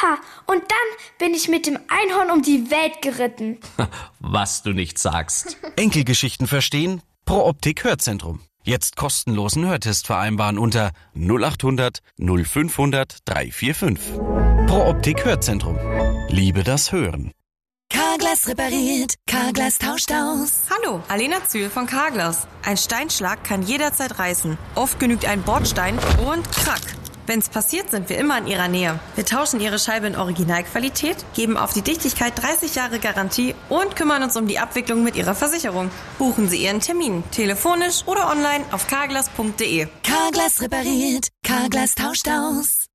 Ha, und dann bin ich mit dem Einhorn um die Welt geritten. Was du nicht sagst. Enkelgeschichten verstehen? Pro Optik Hörzentrum. Jetzt kostenlosen Hörtest vereinbaren unter 0800 0500 345. Pro Optik Hörzentrum. Liebe das Hören. Carglass repariert, Carglass tauscht aus. Hallo, Alena Zühl von Carglass. Ein Steinschlag kann jederzeit reißen. Oft genügt ein Bordstein und krack. Wenn's passiert, sind wir immer in Ihrer Nähe. Wir tauschen Ihre Scheibe in Originalqualität, geben auf die Dichtigkeit 30 Jahre Garantie und kümmern uns um die Abwicklung mit Ihrer Versicherung. Buchen Sie Ihren Termin, telefonisch oder online auf carglass.de. Carglass repariert, Carglass tauscht aus.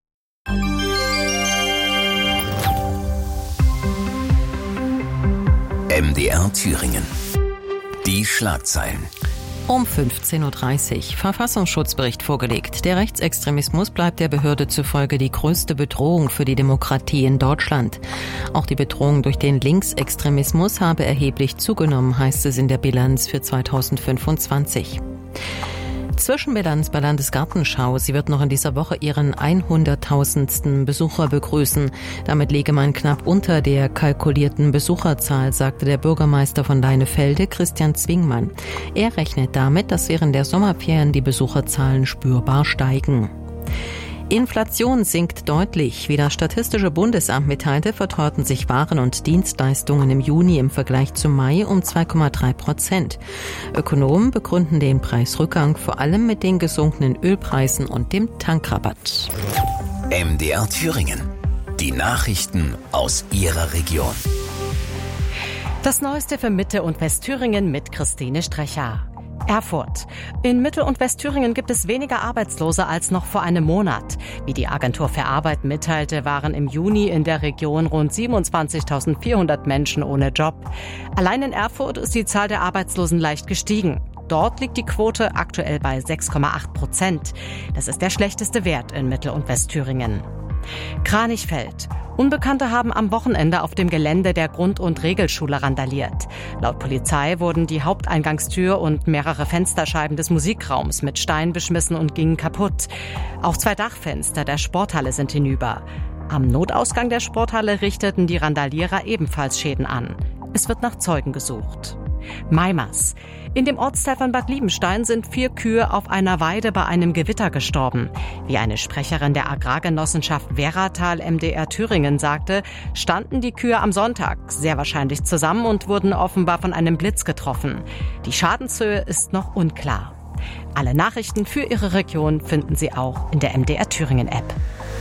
MDR Thüringen. Die Schlagzeilen. Um 15.30 Uhr. Verfassungsschutzbericht vorgelegt. Der Rechtsextremismus bleibt der Behörde zufolge die größte Bedrohung für die Demokratie in Deutschland. Auch die Bedrohung durch den Linksextremismus habe erheblich zugenommen, heißt es in der Bilanz für 2025. Zwischenbilanz bei Landesgartenschau. Sie wird noch in dieser Woche ihren 100.000. Besucher begrüßen. Damit liege man knapp unter der kalkulierten Besucherzahl, sagte der Bürgermeister von Leinefelde, Christian Zwingmann. Er rechnet damit, dass während der Sommerferien die Besucherzahlen spürbar steigen. Inflation sinkt deutlich. Wie das Statistische Bundesamt mitteilte, verteuerten sich Waren und Dienstleistungen im Juni im Vergleich zum Mai um 2,3%. Ökonomen begründen den Preisrückgang vor allem mit den gesunkenen Ölpreisen und dem Tankrabatt. MDR Thüringen. Die Nachrichten aus Ihrer Region. Das Neueste für Mitte- und Westthüringen mit Christine Strecher. Erfurt. In Mittel- und Westthüringen gibt es weniger Arbeitslose als noch vor einem Monat. Wie die Agentur für Arbeit mitteilte, waren im Juni in der Region rund 27.400 Menschen ohne Job. Allein in Erfurt ist die Zahl der Arbeitslosen leicht gestiegen. Dort liegt die Quote aktuell bei 6,8%. Das ist der schlechteste Wert in Mittel- und Westthüringen. Kranichfeld. Unbekannte haben am Wochenende auf dem Gelände der Grund- und Regelschule randaliert. Laut Polizei wurden die Haupteingangstür und mehrere Fensterscheiben des Musikraums mit Steinen beschmissen und gingen kaputt. Auch 2 Dachfenster der Sporthalle sind hinüber. Am Notausgang der Sporthalle richteten die Randalierer ebenfalls Schäden an. Es wird nach Zeugen gesucht. Maimers. In dem Ortsteil von Bad Liebenstein sind 4 Kühe auf einer Weide bei einem Gewitter gestorben. Wie eine Sprecherin der Agrargenossenschaft Werratal MDR Thüringen sagte, standen die Kühe am Sonntag sehr wahrscheinlich zusammen und wurden offenbar von einem Blitz getroffen. Die Schadenshöhe ist noch unklar. Alle Nachrichten für Ihre Region finden Sie auch in der MDR Thüringen App.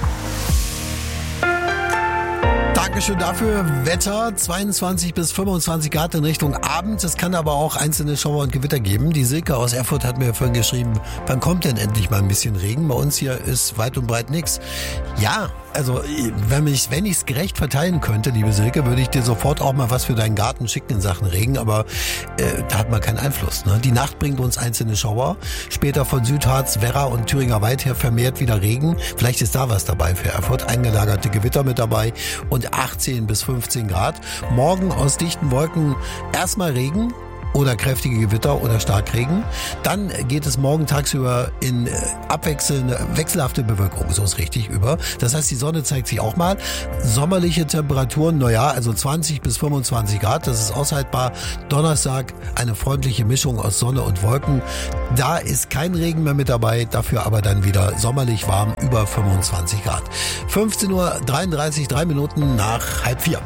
Dankeschön dafür. Wetter 22 bis 25 Grad in Richtung Abend. Es kann aber auch einzelne Schauer und Gewitter geben. Die Silke aus Erfurt hat mir vorhin geschrieben, wann kommt denn endlich mal ein bisschen Regen? Bei uns hier ist weit und breit nichts. Ja, also wenn ich es gerecht verteilen könnte, liebe Silke, würde ich dir sofort auch mal was für deinen Garten schicken in Sachen Regen, aber da hat man keinen Einfluss. Ne? Die Nacht bringt uns einzelne Schauer. Später von Südharz, Werra und Thüringer Wald her vermehrt wieder Regen. Vielleicht ist da was dabei für Erfurt. Eingelagerte Gewitter mit dabei und 18 bis 15 Grad. Morgen aus dichten Wolken erstmal Regen oder kräftige Gewitter oder Starkregen. Dann geht es morgen tagsüber in wechselhafte Bewölkung, so ist richtig über. Das heißt, die Sonne zeigt sich auch mal. Sommerliche Temperaturen, also 20 bis 25 Grad, das ist aushaltbar. Donnerstag eine freundliche Mischung aus Sonne und Wolken. Da ist kein Regen mehr mit dabei, dafür aber dann wieder sommerlich warm, über 25 Grad. 15:33 Uhr, 3 Minuten nach 3:30.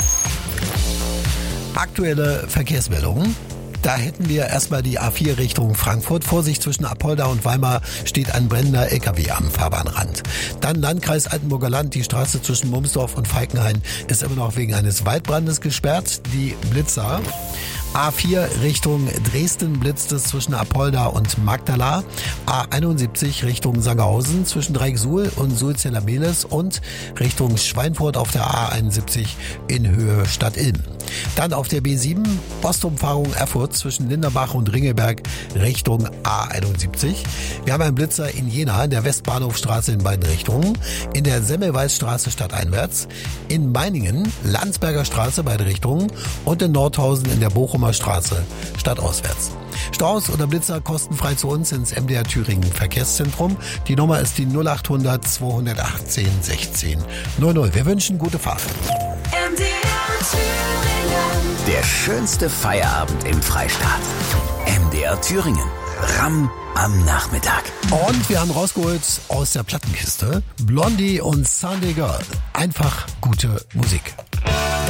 Aktuelle Verkehrsmeldungen. Da hätten wir erstmal die A4 Richtung Frankfurt. Vorsicht, zwischen Apolda und Weimar steht ein brennender LKW am Fahrbahnrand. Dann Landkreis Altenburger Land. Die Straße zwischen Mumsdorf und Falkenhain ist immer noch wegen eines Waldbrandes gesperrt. Die Blitzer. A4 Richtung Dresden blitzt es zwischen Apolda und Magdala. A71 Richtung Sangerhausen zwischen Dreiecksuhl und Sulzeller-Mehlis und Richtung Schweinfurt auf der A71 in Höhe Stadt Ilm. Dann auf der B7 Ostumfahrung Erfurt zwischen Linderbach und Ringelberg Richtung A71. Wir haben einen Blitzer in Jena, in der Westbahnhofstraße in beiden Richtungen, in der Semmelweisstraße stadteinwärts, in Meiningen Landsberger Straße beide Richtungen und in Nordhausen in der Bochumer Straße stadtauswärts. Strauß oder Blitzer kostenfrei zu uns ins MDR Thüringen Verkehrszentrum. Die Nummer ist die 0800 218 16 00. Wir wünschen gute Fahrt. MDR Thüringen. Der schönste Feierabend im Freistaat. MDR Thüringen. Ram am Nachmittag. Und wir haben rausgeholt aus der Plattenkiste Blondie und Sunday Girl. Einfach gute Musik.